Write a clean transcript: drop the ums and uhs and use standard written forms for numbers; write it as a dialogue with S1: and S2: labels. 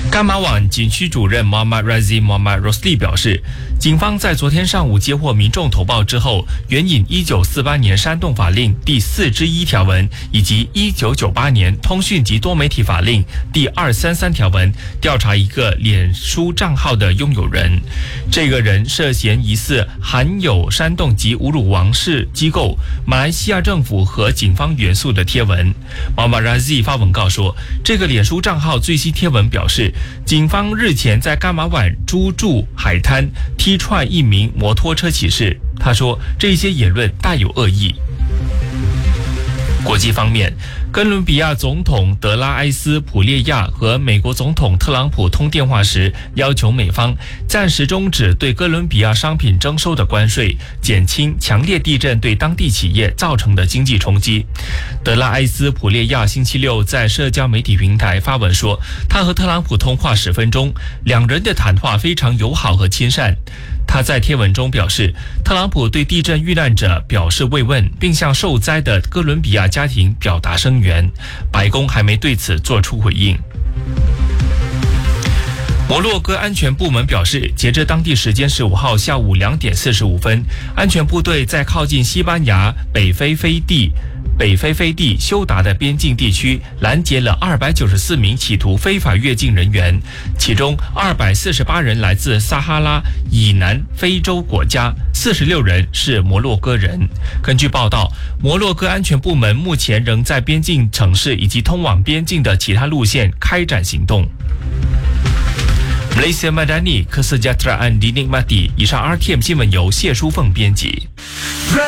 S1: 干马湾警区主任 Muhammad Razi Muhammad Rosli 表示，警方在昨天上午接获民众投报之后，援引1948年煽动法令第4之1条文以及1998年通讯及多媒体法令第233条文，调查一个脸书账号的拥有人。这个人涉嫌疑似含有煽动及侮辱王室机构、马来西亚政府和警方元素的贴文。Muhammad Razi 发文告说，这个脸书账号最新贴文表示，警方日前在干马湾租住海滩踢踹一名摩托车骑士。他说，这些言论带有恶意。国际方面，哥伦比亚总统德拉埃斯普列亚和美国总统特朗普通电话时，要求美方暂时终止对哥伦比亚商品征收的关税，减轻强烈地震对当地企业造成的经济冲击。德拉埃斯普列亚星期六在社交媒体平台发文说，他和特朗普通话10分钟，两人的谈话非常友好和亲善。他在贴文中表示，特朗普对地震遇难者表示慰问，并向受灾的哥伦比亚家庭表达声援。白宫还没对此做出回应。摩洛哥安全部门表示，截至当地时间15号下午2点45分，安全部队在靠近西班牙北非飞地休达的边境地区拦截了294名企图非法越境人员，其中248人来自撒哈拉以南非洲国家，46人是摩洛哥人。根据报道，摩洛哥安全部门目前仍在边境城市以及通往边境的其他路线开展行动。Malaysia Madani Kesejahteraan dinikmati。以上 RTM 新闻由谢淑凤编辑。